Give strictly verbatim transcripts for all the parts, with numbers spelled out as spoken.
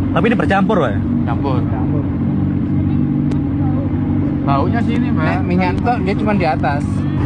Tapi ini bercampur, Pak? Campur. Campur. Baunya sini, Mbak. Minyak itu dia cuma di atas.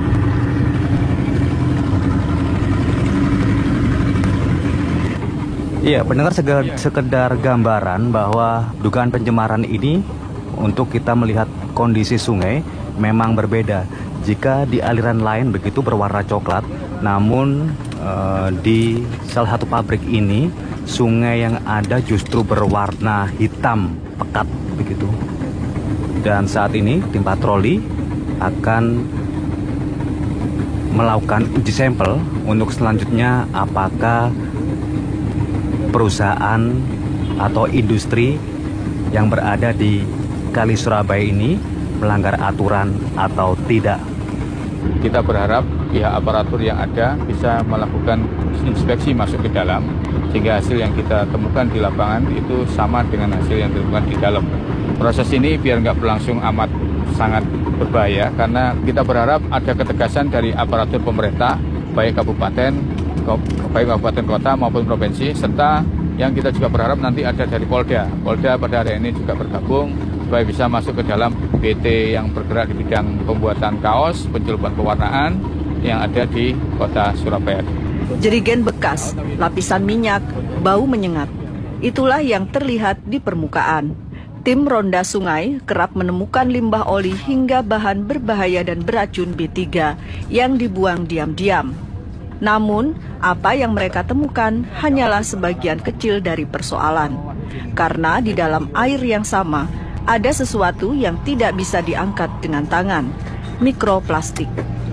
Iya, pendengar sekedar gambaran bahwa dugaan pencemaran ini untuk kita melihat kondisi sungai memang berbeda. Jika di aliran lain begitu berwarna coklat, namun eh, di salah satu pabrik ini sungai yang ada justru berwarna hitam pekat begitu. Dan saat ini tim patroli akan melakukan uji sampel untuk selanjutnya apakah perusahaan atau industri yang berada di Kali Surabaya ini melanggar aturan atau tidak. Kita berharap pihak aparatur yang ada bisa melakukan inspeksi masuk ke dalam, sehingga hasil yang kita temukan di lapangan itu sama dengan hasil yang ditemukan di dalam. Proses ini biar nggak berlangsung amat sangat berbahaya, karena kita berharap ada ketegasan dari aparatur pemerintah, baik kabupaten, baik kabupaten kota maupun provinsi, serta yang kita juga berharap nanti ada dari Polda. Polda pada hari ini juga bergabung supaya bisa masuk ke dalam B T yang bergerak di bidang pembuatan kaos, pencelupan pewarnaan yang ada di kota Surabaya. Jerigen bekas, lapisan minyak, bau menyengat. Itulah yang terlihat di permukaan. Tim Ronda Sungai kerap menemukan limbah oli hingga bahan berbahaya dan beracun B tiga yang dibuang diam-diam. Namun, apa yang mereka temukan hanyalah sebagian kecil dari persoalan. Karena di dalam air yang sama, ada sesuatu yang tidak bisa diangkat dengan tangan, mikroplastik.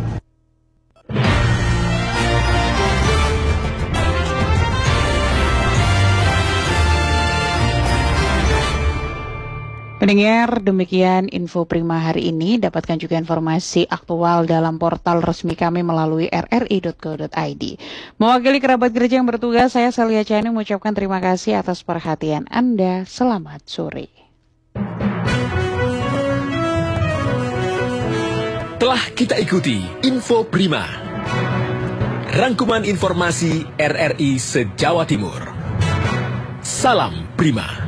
Pendengar, demikian info Prima hari ini. Dapatkan juga informasi aktual dalam portal resmi kami melalui r r i dot co dot i d. Mewakili kerabat gereja yang bertugas, saya Celia Chani mengucapkan terima kasih atas perhatian Anda. Selamat sore. Telah kita ikuti Info Prima, rangkuman informasi R R I se-Jawa Timur. Salam Prima.